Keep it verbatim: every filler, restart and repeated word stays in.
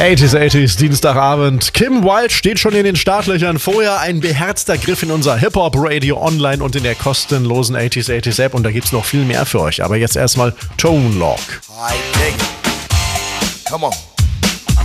achtziger, achtziger, Dienstagabend. Kim Wilde steht schon in den Startlöchern. Vorher ein beherzter Griff in unser Hip-Hop-Radio online und in der kostenlosen achtziger, achtziger App. Und da gibt's noch viel mehr für euch. Aber jetzt erstmal Tone Lock. I dig it. Come on.